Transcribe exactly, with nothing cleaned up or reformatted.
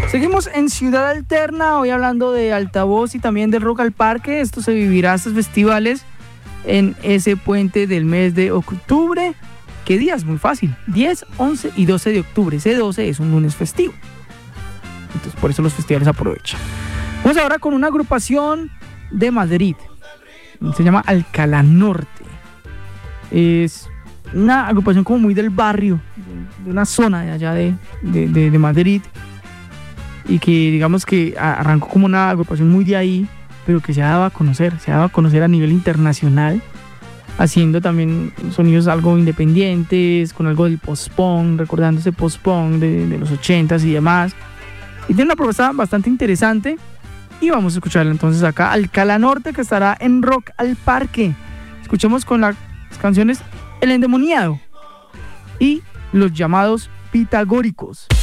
Seguimos en Ciudad Alterna, hoy hablando de Altavoz y también del Rock al Parque. Esto se vivirá, estos festivales, en ese puente del mes de octubre. ¿Qué días? Muy fácil, diez, once y doce de octubre. Ese doce es un lunes festivo, entonces por eso los festivales aprovechan. Vamos ahora con una agrupación de Madrid, se llama Alcalá Norte. Es una agrupación como muy del barrio, de una zona de allá de, de, de, de Madrid, y que digamos que arrancó como una agrupación muy de ahí, pero que se ha dado a conocer, se ha dado a conocer a nivel internacional, haciendo también sonidos algo independientes, con algo del post-punk, recordando ese post-punk de, de los ochentas y demás. Y tiene una propuesta bastante interesante, y vamos a escucharla entonces acá, Alcalá Norte, que estará en Rock al Parque. Escuchemos con las canciones El Endemoniado y Los Llamados Pitagóricos.